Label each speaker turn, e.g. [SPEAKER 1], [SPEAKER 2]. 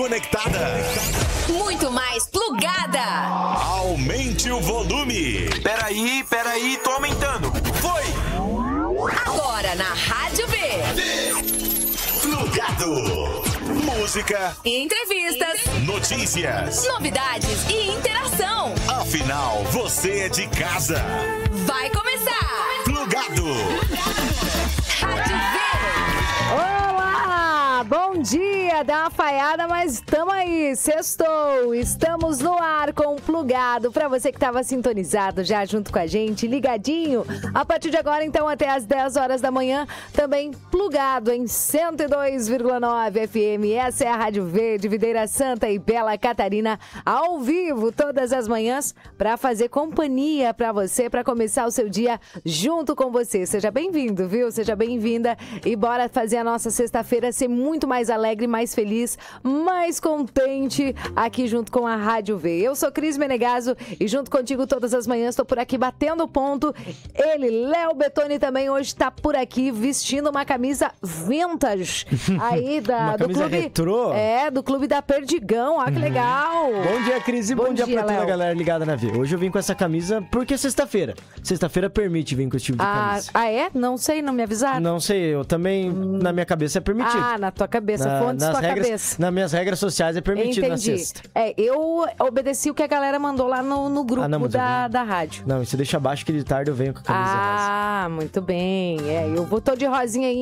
[SPEAKER 1] Conectada.
[SPEAKER 2] Muito mais plugada.
[SPEAKER 1] Aumente o volume.
[SPEAKER 3] Peraí, tô aumentando.
[SPEAKER 1] Foi.
[SPEAKER 2] Agora na Rádio V.
[SPEAKER 1] Plugado. Música,
[SPEAKER 2] Entrevistas,
[SPEAKER 1] notícias,
[SPEAKER 2] novidades e interação.
[SPEAKER 1] Afinal, você é de casa.
[SPEAKER 2] Vai começar.
[SPEAKER 1] Plugado.
[SPEAKER 2] Rádio V.
[SPEAKER 4] Olá, bom dia, dá uma falhada, mas estamos aí, sextou, estamos no ar com o Plugado, para você que estava sintonizado já junto com a gente, ligadinho, a partir de agora então até às 10 horas da manhã, também plugado em 102,9 FM, essa é a Rádio V de Videira Santa e Bela Catarina, ao vivo todas as manhãs, para fazer companhia para você, para começar o seu dia junto com você, seja bem-vindo, viu? Seja bem-vinda e bora fazer a nossa sexta-feira ser muito mais alegre, mais feliz, mais contente aqui junto com a Rádio V. Eu sou Cris Menegaso e junto contigo todas as manhãs estou por aqui batendo ponto. Ele, Léo Bettoni, também hoje está por aqui vestindo uma camisa vintage aí do clube
[SPEAKER 5] retrô?
[SPEAKER 4] do clube da Perdigão. Olha que legal.
[SPEAKER 5] Bom dia, Cris, e bom dia pra toda a galera ligada na V. Hoje eu vim com essa camisa porque é sexta-feira. Sexta-feira permite vir com esse tipo de camisa.
[SPEAKER 4] Ah, é? Não sei, não me avisaram.
[SPEAKER 5] Não sei, eu também, na minha cabeça é permitido.
[SPEAKER 4] Ah, na tua cabeça, fontes da tua cabeça.
[SPEAKER 5] Nas minhas regras sociais é permitido na sexta.
[SPEAKER 4] Eu obedeci o que a galera mandou lá no grupo da rádio.
[SPEAKER 5] Não, isso deixa abaixo que de tarde eu venho com a camisa rosa.
[SPEAKER 4] Ah, muito bem. Eu tô de rosinha aí.